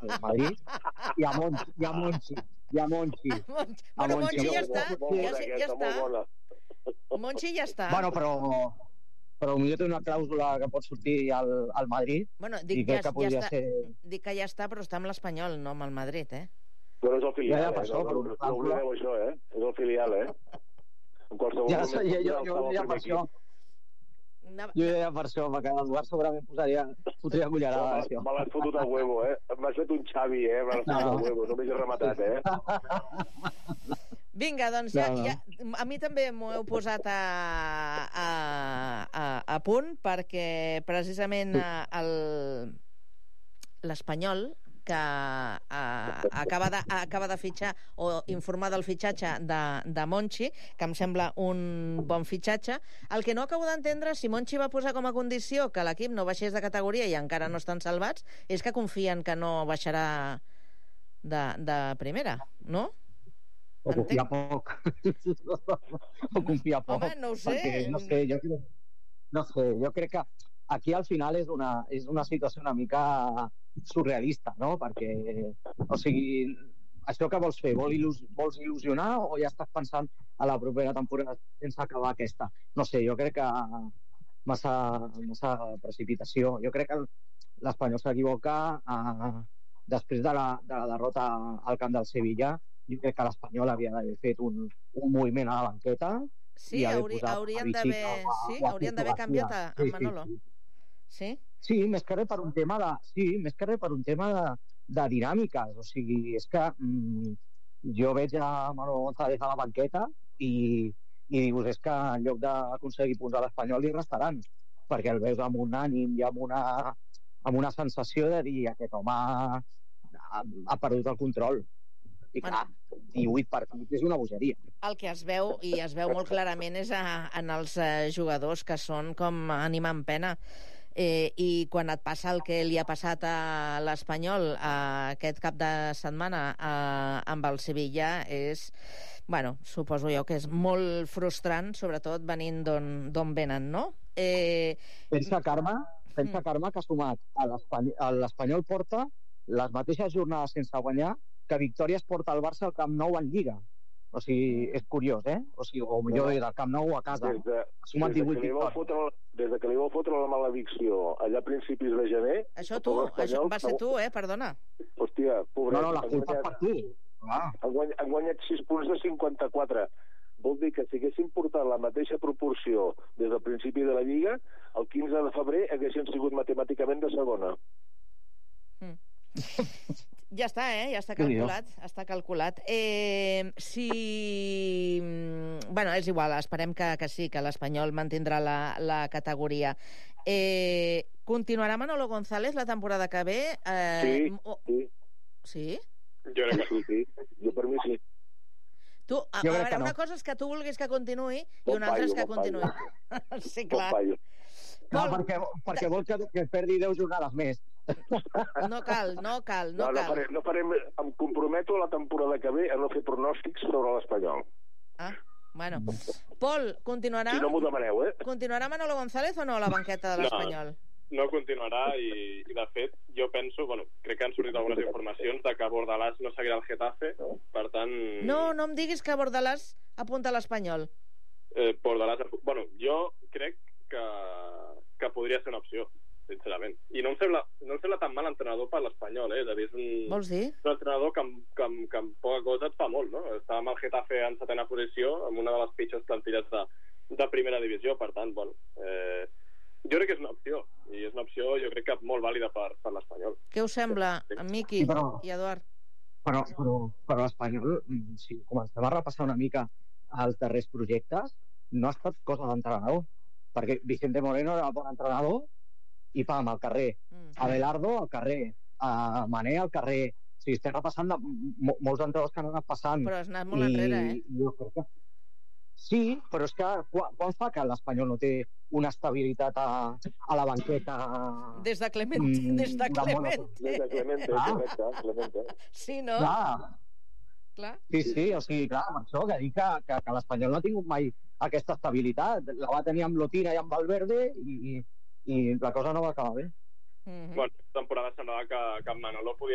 al Madrid, i a Monchi. Bueno, Monchi ja està. Ja està. Monchi ja està. Bueno, però potser té una clàusula que pot sortir al Madrid. Bueno, dic que podria ser... Dic que ja està, però està amb l'Espanyol, no amb el Madrid, Però és el filial, no oblideu això, És el filial, Jo ja per això. Jo ja per això, perquè l'Eduard segurament fotria cullerada. Me l'has fotut al huevo, M'has fet un Xavi, me l'has fotut al huevo, només he rematat, Vinga, doncs ja, a mi també m'ho heu posat a punt, perquè precisament l'Espanyol, que acaba de fitxar o informar del fitxatge de Monchi, que em sembla un bon fitxatge. El que no acabo d'entendre, si Monchi va posar com a condició que l'equip no baixés de categoria i encara no estan salvats, és que confien que no baixarà de primera, no? O confia poc. Home, no ho sé. Jo crec que aquí al final és una situació una mica surrealista, no? Perquè, o sigui, això que vols fer? Vols il·lusionar o ja estàs pensant a la propera temporada sense acabar aquesta? No sé, jo crec que massa precipitació. Jo crec que l'Espanyol s'equivoca després de la derrota al camp del Sevilla. Jo crec que l'Espanyol havia d'haver fet un moviment a la banqueta. Sí, haurien d'haver canviat a Manolo. Sí? Sí, més que res per un tema de dinàmiques. O sigui, és que jo veig a Manolo González a la banqueta i dius, és que en lloc d'aconseguir punts a l'Espanyol li restaran, perquè el veus amb un ànim i amb una sensació de dir aquest home ha perdut el control. I clar, 18 partits és una bogeria. El que es veu, i es veu molt clarament, és en els jugadors que són com ànima en pena. I quan et passa el que li ha passat a l'Espanyol aquest cap de setmana amb el Sevilla, és, bueno, suposo jo que és molt frustrant, sobretot venint d'on venen, no? Pensa, Carme, que ha sumat a l'Espanyol porta les mateixes jornades sense guanyar que victòries porta el Barça al Camp Nou en Lliga. O sigui, és curiós, O sigui, o millor del Camp Nou a casa. Ha sumat 18 victòries. Des de que li vau fotre la maledicció allà a principis de gener... Això va ser tu, perdona. Hòstia, pobret. No, la culpa és per tu. Han guanyat 6 punts de 54. Vol dir que si haguessin portat la mateixa proporció des del principi de la Lliga, el 15 de febrer haguessin sigut matemàticament de segona. Ja està, ja està calculat. Està calculat. Bueno, és igual, esperem que sí, que l'Espanyol mantindrà la categoria. Continuarà Manolo González la temporada que ve? Sí. Sí? Jo crec que sí. Jo per mi sí. Tu, a veure, una cosa és que tu vulguis que continuï i una altra és que continuï. Sí, clar. No, perquè vol que perdi 10 jornades més. No cal. No farem, em comprometo a la temporada que ve a no fer pronòstics sobre l'Espanyol. Bueno. Pol, continuarà? Si no m'ho demaneu, Continuarà Manolo González o no a la banqueta de l'Espanyol? No continuarà i de fet, jo penso, crec que han sortit algunes informacions de que Bordalás no seguirà el Getafe, per tant... No em diguis que Bordalás apunta a l'Espanyol. Bordalás, jo crec que podria ser una opció, sincerament. I no em sembla tan mal entrenador per l'Espanyol, és a dir, és un entrenador que amb poca cosa et fa molt, no? Està amb el Getafe en 7ª posició, amb una de les pitjors plantilles de primera divisió, per tant, jo crec que és una opció, i és una opció jo crec que molt vàlida per l'Espanyol. Què us sembla, Miqui i Eduard? Però l'Espanyol, si comencem a repassar una mica els darrers projectes, no ha estat cosa d'entrenador, perquè Vicente Moreno era un bon entrenador i pam, al carrer. Abelardo al carrer, Mané al carrer. O sigui, estem repassant molts entrenadors que han anat passant. Però has anat molt enrere, Jo crec que... Sí, però és que quan fa que l'Espanyol no té una estabilitat a la banqueta? Des de Clemente. Des de Clemente. Sí, no? Clar. Sí, o sigui, clar, amb això que dic que l'Espanyol no ha tingut mai aquesta estabilitat. La va tenir amb Lotina i amb Valverde i la cosa no va acabar bé. Bueno, temporada semblava que Manolo podia